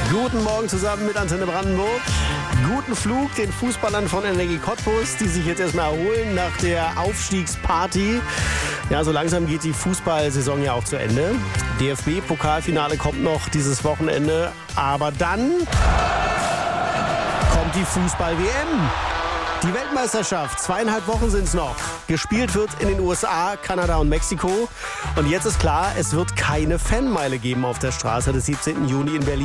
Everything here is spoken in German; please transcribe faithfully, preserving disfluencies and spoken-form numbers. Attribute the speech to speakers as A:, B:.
A: Guten Morgen zusammen mit Antenne Brandenburg. Guten Flug den Fußballern von Energie Cottbus, die sich jetzt erstmal erholen nach der Aufstiegsparty. Ja, so langsam geht die Fußballsaison ja auch zu Ende. D F B-Pokalfinale kommt noch dieses Wochenende. Aber dann kommt die Fußball-W M. Die Weltmeisterschaft, zweieinhalb Wochen sind es noch. Gespielt wird in den U S A, Kanada und Mexiko. Und jetzt ist klar, es wird keine Fanmeile geben auf der Straße des siebzehnten Juni in Berlin.